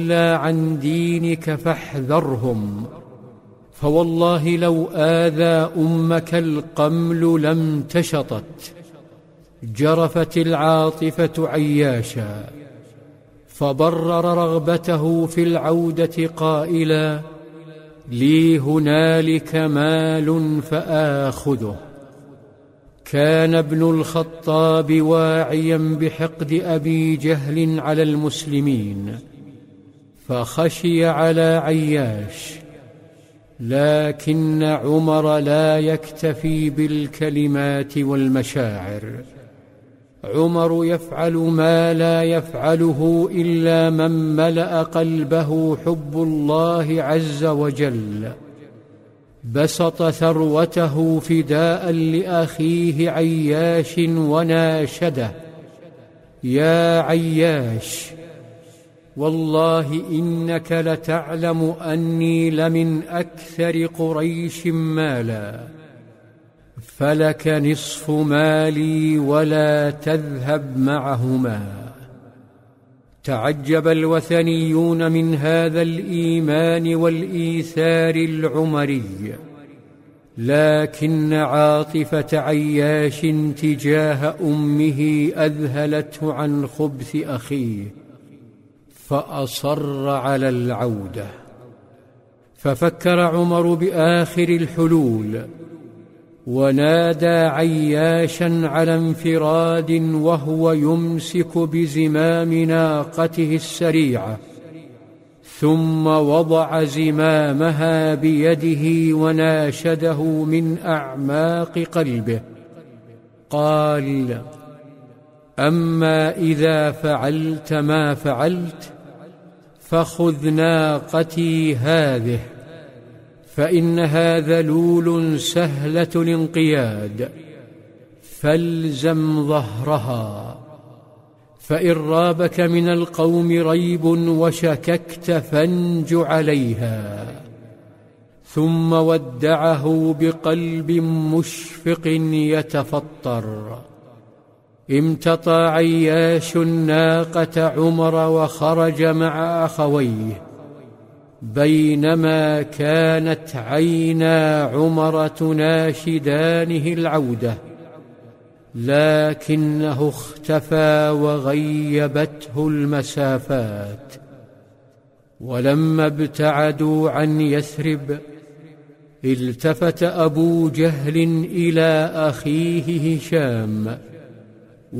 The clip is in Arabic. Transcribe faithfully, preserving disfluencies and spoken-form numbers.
عن دينك فاحذرهم، فوالله لو آذى أمك القمل لم تشطت. جرفت العاطفة عياشا، فبرر رغبته في العودة قائلا: لي هنالك مال فآخذه. كان ابن الخطاب واعيا بحقد أبي جهل على المسلمين، فخشي على عياش، لكن عمر لا يكتفي بالكلمات والمشاعر. عمر يفعل ما لا يفعله إلا من ملأ قلبه حب الله عز وجل. بسط ثروته فداء لأخيه عياش وناشده: يا عياش، والله إنك لتعلم أني لمن أكثر قريش مالا، فلك نصف مالي ولا تذهب معهما. تعجب الوثنيون من هذا الإيمان والإيثار العمري، لكن عاطفة عياش تجاه أمه أذهلته عن خبث أخيه، فأصر على العودة. ففكر عمر بآخر الحلول، ونادى عياشا على انفراد وهو يمسك بزمام ناقته السريعة، ثم وضع زمامها بيده وناشده من أعماق قلبه. قال: أما إذا فعلت ما فعلت فخذ ناقتي هذه، فإنها ذلول سهلة الانقياد، فالزم ظهرها، فإن رابك من القوم ريب وشككت فانج عليها. ثم ودعه بقلب مشفق يتفطر. امتطى عياش ناقة عمر وخرج مع أخويه، بينما كانت عينا عمر تناشدانه العودة، لكنه اختفى وغيبته المسافات. ولما ابتعدوا عن يثرب، التفت أبو جهل إلى أخيه هشام